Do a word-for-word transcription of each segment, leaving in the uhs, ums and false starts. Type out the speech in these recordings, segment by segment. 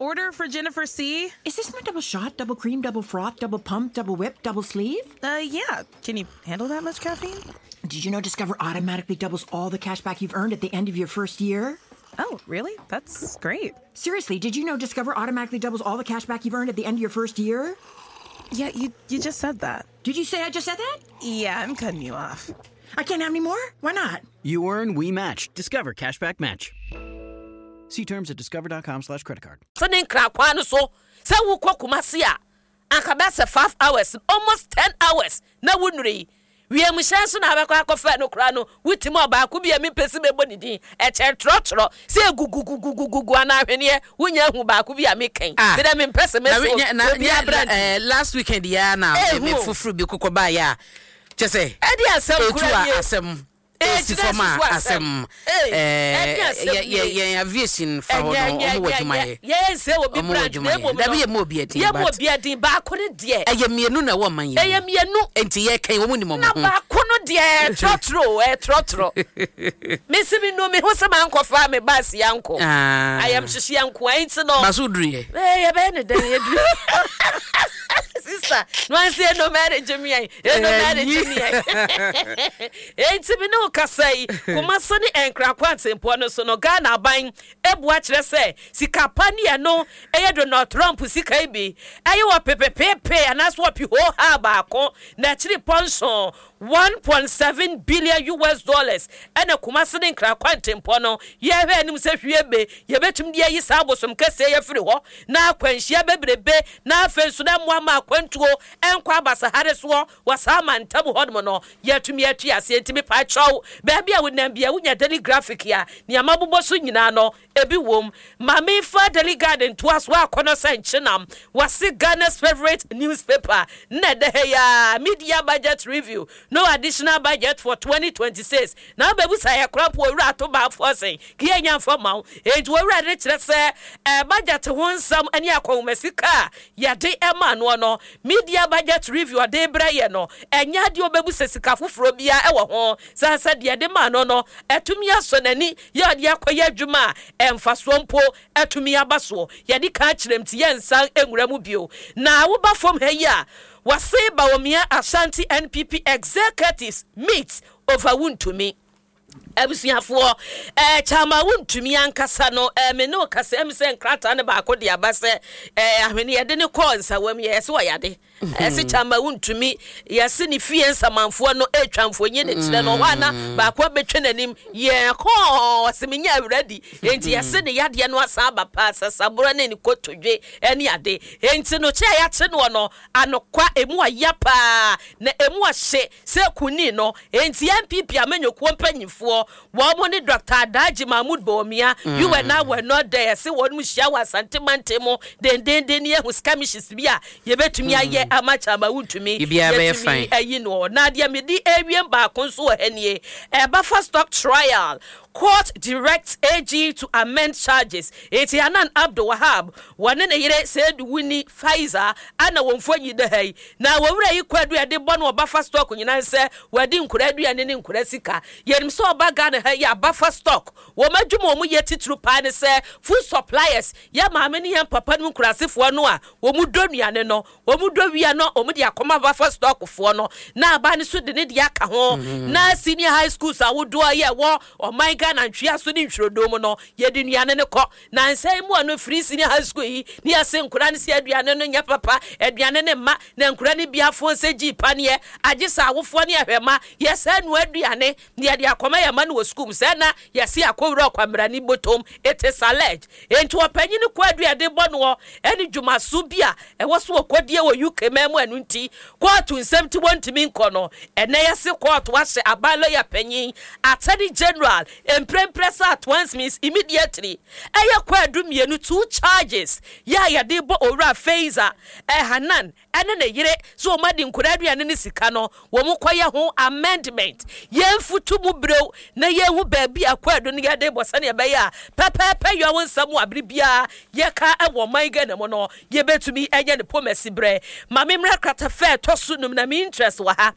order for Jennifer C. Is this my double shot, double cream, double froth, double pump, double whip, double sleeve? Uh, yeah. Can you handle that much caffeine? Did you know Discover automatically doubles all the cash back you've earned at the end of your first year? Oh, really? That's great. Seriously, did you know Discover automatically doubles all the cash back you've earned at the end of your first year? Yeah, you you just said that. Did you say I just said that? Yeah, I'm cutting you off. I can't have any more? Why not? You earn, we match. Discover Cashback Match. See terms at discover.com slash credit card. Sending Krakwano so, say who Kumasia, and Kabasa five hours, almost ten hours. Na wouldn't we are Mishanson have a crack of Fano Crano, with him about could be a me pessimism bonity, a chair trotro, say goo goo goo goo goo goo goo, and I here, when you who back could be a making. But I'm in pessimism. Last weekend, yeah, now, for fruit, you could buy, yeah. Just say, Eddie, some some. Esi foma asem eh yeah yeah aviation fa ho no wo adwumaye yes e obi brand na da be mo obi adin ba ye mo obi adin ba ko ne de eh ye mienu na wo man ye eh ye mienu enti ye kan wo mu ni mo na ba ko no de trotro eh trotro me se me no me ho se man ko fa me bas yanko I am shishi yanko enti no basudru eh ye be ne de ye dru sister no I say no marriage me ai no marriage me ai enti me no kasai kuma so ni enkra kwantempo no so no Ghana ban ebua kire se sika pania no eye Donald Trump sika ibi eye wo pepepepe anaso pi ho ha ba ko na kire pension one point seven billion U S dollars ene kuma so ni enkra kwantempo no ye hwe anim se hwiebe ye betum de ayi sa bosom kase ye firi ho na akwanhia bebrebe na afensu na moama akwantuo enkwa abasa hareso wasama ntabu hodmo no ye tumi atu ase ntimi pa chow baby a wonam bia wonya daily graphic ya ni amabobo so nyina no ebi wom mame fa daily garden to aso akono sanchinam wase Ghana's favorite newspaper na de ya media budget review no additional budget for twenty twenty-six na bebu say crop wo wura to ba forcing kiye nya for maw e wo wura de kire se e budget ho nsam ani akonmasika ya de ema no no media budget review de bra ye no enya de obebu sesika foforo bia e wo ho sansa de de ma no no etumi aso nani ya de akoya adwuma emfaso mpo etumi abaso ya de ka kirem ti yensan enwura mu bio na wo ba fom ha ya wase ba womia Ashanti N P P executives meet over Wontumi ebusuafo eh chama Wontumi ankasa no eh me no kasa em se nkrata ne ba ko de abase eh ahwene ye de ne call nsa wam ye se oyade ese chama Wontumi yase ne fie nsamanfo no etwamfo nye ne kire no hwana ba ko betwe nanim ye ko waseminya ready enti yase ne yade no asa ba pa sasabura ne ni kotodwe ene ade enti no che ya che no no anokwa emu ayapa na emu ahye se kuni no enti N P P amenyokuo mpanyifo wo ni Doctor Adaji Mahmoud Bawumia you were now were not there se won mu hia wa sentiment den den den ye hu skamishes bia ye betumi aye amacha ma Wontumi ye ayi no na dia medi awiem ba konso hanie e ba for stock trial court directs A G to amend charges. Eti Anan Abdul Wahab wane ne yire said Winnie Pfizer ana wonfo nyide hai na wowura yi kwadu ya de bono obafa stock nyina se wadi nkura adua ne ne nkura sika yerim so obaga ne hai ya bafa stock wo madwuma omu ye titru pa ne se food suppliers ya maame ne yan papa no nkurasefo no a wo mu donuane no wo mu dowia no omu de akoma bafa stock fo no na aba ne so de ne de aka ho na senior high schools awodo ye wo o my Ghana ntwia so ni ntwrodom no ye de nuane ne kɔ na nsai mu ano free senior high school yi ni ase nkura ne se aduane no nya papa aduane ne ma na nkura ne bia fo se gi paneɛ agye sa awofo ne ahwɛma ye sa nu aduane ne ye de akɔma ye ma no wɔ school se na ye se akɔwura kwamra ni botom it is alleged enti opanyi ne kɔ aduade bɔ no ɛne dwumaso bia ɛwɔ so okodie wɔ U K mamu anu nti court nsɛm ti won timi nkɔ no ɛna ye se court wa hye abalo ya panyin attorney general emprempress at once means immediately eye kwadu mienu two charges ya ya de bo owura Pfizer eh Hanan ene ne yire so omadi nkuradu ya ne sika no wo mu koye ho amendment yemfutu mu brew na yehu baabi akwadu ne ya de bo sane be ya pepepe yo wonsamu abribia ye ka ewo manga ne mo no ye betumi enye ne pomesi bre mamemra krata fe tosu num na me interest wa ha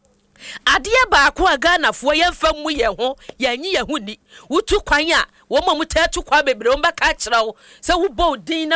Adia ba ko Ghana fo yemfa mu ye ho yanyi ye hu ni wutu kwan a wo mamu tatu kwa bebre wo mbaka kira wo se wo bo din